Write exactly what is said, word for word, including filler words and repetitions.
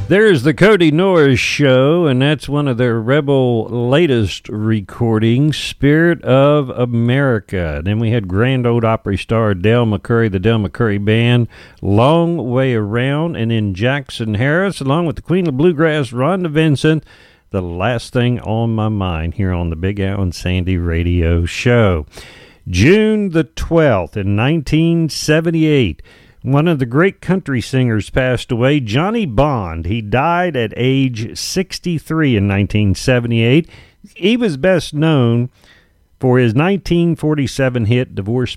There's the Cody Norris Show, and that's one of their Rebel latest recordings, Spirit of America. Then we had Grand Ole Opry star Del McCoury, the Del McCoury Band, Long Way Around, and then Jackson Harris, along with the Queen of Bluegrass, Rhonda Vincent, The Last Thing on My Mind, here on the Big Al and Sandy Radio Show. June the twelfth in nineteen seventy-eight. One of the great country singers passed away, Johnny Bond. He died at age sixty-three in nineteen seventy-eight. He was best known for his nineteen forty-seven hit, Divorce